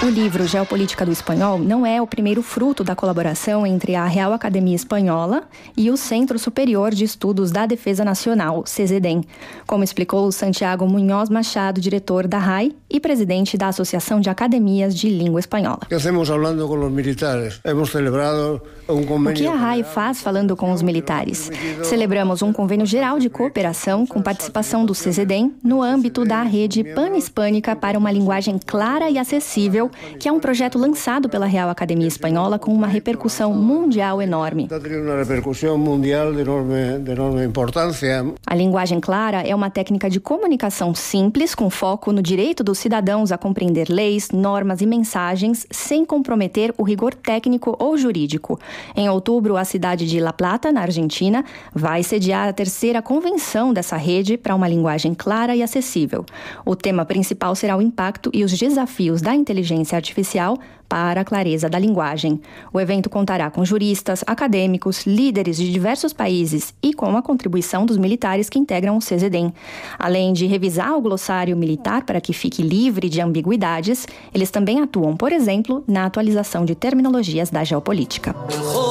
O livro Geopolítica do Espanhol não é o primeiro fruto da colaboração entre a Real Academia Espanhola e o Centro Superior de Estudos da Defesa Nacional, CESEDEM, como explicou Santiago Munhoz Machado, diretor da RAI e presidente da Associação de Academias de Língua Espanhola. O que hacemos falando com os militares? Hemos celebrado O que a RAI faz falando com os militares? Celebramos um convênio geral de cooperação com participação do CESEDEM no âmbito da rede Pan-Hispânica para uma linguagem clara e acessível, que é um projeto lançado pela Real Academia Espanhola com uma repercussão mundial enorme. A linguagem clara é uma técnica de comunicação simples, com foco no direito dos cidadãos a compreender leis, normas e mensagens, sem comprometer o rigor técnico ou jurídico. Em outubro, a cidade de La Plata, na Argentina, vai sediar a terceira convenção dessa rede para uma linguagem clara e acessível. O tema principal será o impacto e os desafios da inteligência artificial para a clareza da linguagem. O evento contará com juristas, acadêmicos, líderes de diversos países e com a contribuição dos militares que integram o CESEDEM. Além de revisar o glossário militar para que fique livre de ambiguidades, eles também atuam, por exemplo, na atualização de terminologias da geopolítica.